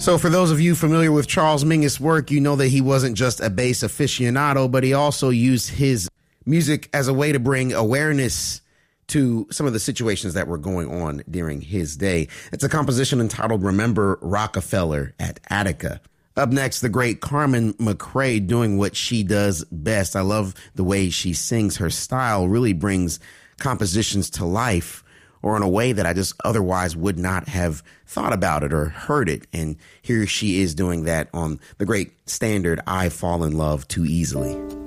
So for those of you familiar with Charles Mingus' work, you know that he wasn't just a bass aficionado, but he also used his music as a way to bring awareness to some of the situations that were going on during his day. It's a composition entitled Remember Rockefeller at Attica. Up next, the great Carmen McRae doing what she does best. I love the way she sings. Her style really brings compositions to life, or in a way that I just otherwise would not have thought about it or heard it. And here she is doing that on the great standard, I Fall in Love Too Easily.